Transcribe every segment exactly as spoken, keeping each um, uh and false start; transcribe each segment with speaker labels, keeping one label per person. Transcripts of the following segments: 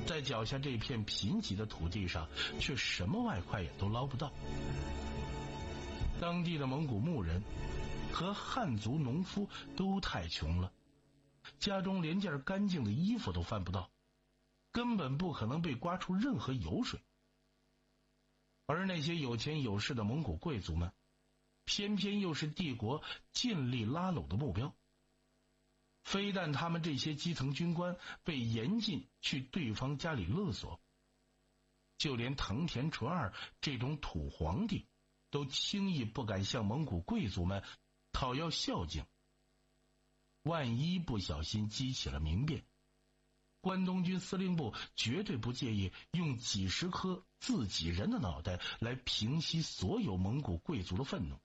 Speaker 1: 在脚下这片贫瘠的土地上，却什么外快也都捞不到。当地的蒙古牧人和汉族农夫都太穷了，家中连件干净的衣服都翻不到，根本不可能被刮出任何油水。而那些有钱有势的蒙古贵族们，偏偏又是帝国尽力拉拢的目标。非但他们这些基层军官被严禁去对方家里勒索，就连藤田纯二这种土皇帝都轻易不敢向蒙古贵族们讨要孝敬。万一不小心激起了民变，关东军司令部绝对不介意用几十颗自己人的脑袋来平息所有蒙古贵族的愤怒。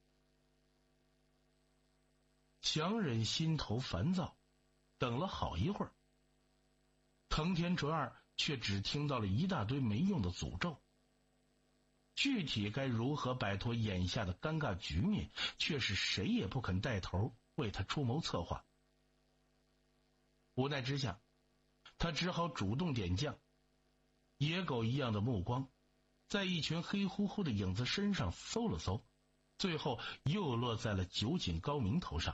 Speaker 1: 强忍心头烦躁，等了好一会儿，藤田纯二却只听到了一大堆没用的诅咒。具体该如何摆脱眼下的尴尬局面，却是谁也不肯带头为他出谋策划。无奈之下，他只好主动点将，野狗一样的目光在一群黑乎乎的影子身上搜了搜，最后又落在了酒井高明头上。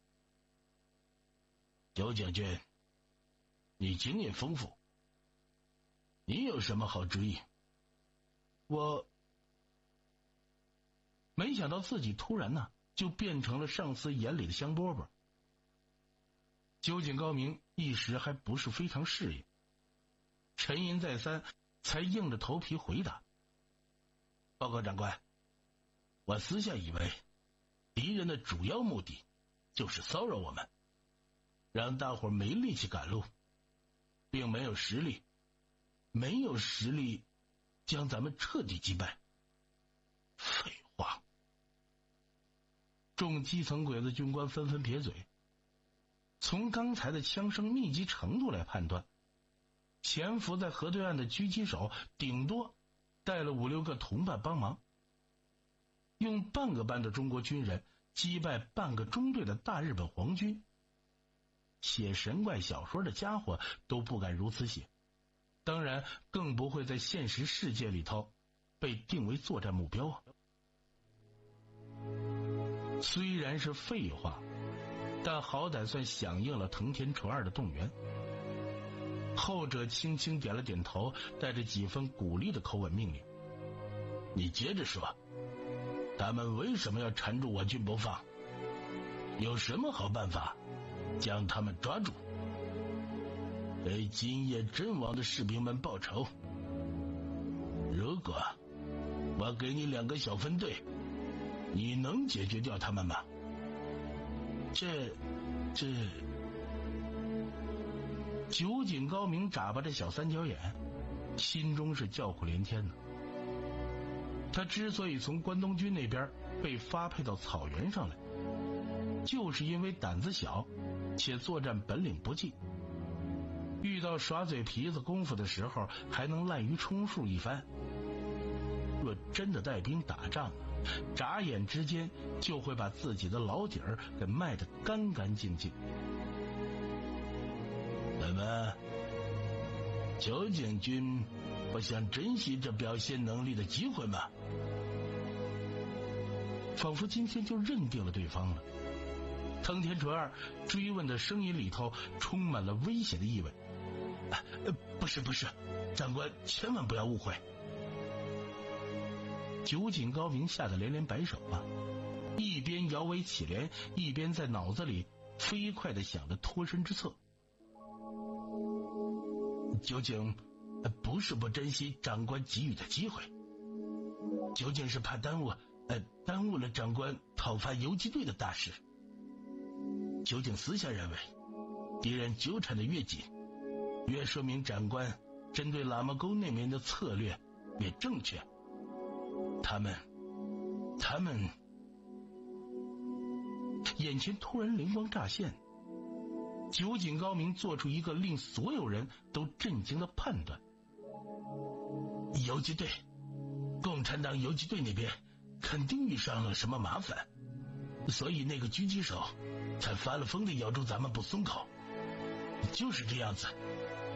Speaker 1: 酒井君，你经验丰富，你有什么好主意？我没想到自己突然呢就变成了上司眼里的香饽饽。酒井高明一时还不是非常适应，沉吟再三，才硬着头皮回答：报告长官，我私下以为敌人的主要目的就是骚扰我们，让大伙没力气赶路，并没有实力没有实力将咱们彻底击败。废话！众基层鬼子军官纷纷撇嘴。从刚才的枪声密集程度来判断，潜伏在河对岸的狙击手顶多带了五六个同伴帮忙，用半个班的中国军人击败半个中队的大日本皇军，写神怪小说的家伙都不敢如此写，当然更不会在现实世界里头被定为作战目标啊。虽然是废话，但好歹算响应了藤田纯二的动员。后者轻轻点了点头，带着几分鼓励的口吻命令：你接着说，他们为什么要缠住我军不放？有什么好办法将他们抓住，给今夜阵亡的士兵们报仇？如果我给你两个小分队，你能解决掉他们吗？这这酒井高明眨巴着小三角眼，心中是叫苦连天呢。他之所以从关东军那边被发配到草原上来，就是因为胆子小且作战本领不济，遇到耍嘴皮子功夫的时候还能滥竽充数一番。若真的带兵打仗，眨眼之间就会把自己的老底儿给卖得干干净净。怎么，酒井君不想珍惜这表现能力的机会吗？仿佛今天就认定了对方了。藤田纯二追问的声音里头充满了危险的意味。啊呃、不是不是，长官千万不要误会。酒井高明吓得连连摆手啊，一边摇尾乞怜，一边在脑子里飞快地想着脱身之策。酒井不是不珍惜长官给予的机会，究竟是怕耽误呃耽误了长官讨伐游击队的大事。酒井私下认为，敌人纠缠的越紧，越说明长官针对喇嘛沟那边的策略越正确。他们他们眼前突然灵光乍现，酒井高明做出一个令所有人都震惊的判断：游击队，共产党游击队那边肯定遇上了什么麻烦，所以那个狙击手才发了疯的咬住咱们不松口。就是这样子，